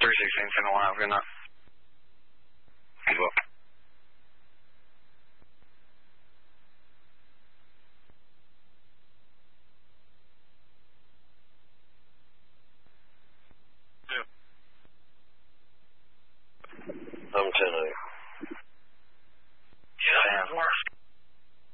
316, channel 1, good night. Well. I'm 10-8.